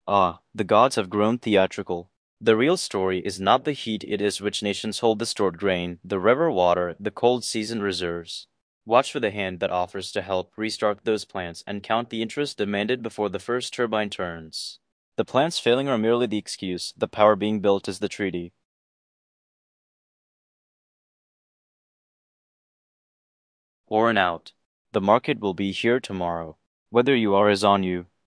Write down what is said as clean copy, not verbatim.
Ah, the gods have grown theatrical. The real story is not the heat, it is which nations hold the stored grain, the river water, the cold season reserves. Watch for the hand that offers to help restart those plants and count the interest demanded before the first turbine turns. The plants failing are merely the excuse, the power being built is the treaty. Worn out. The market will be here tomorrow. Whether you are is on you.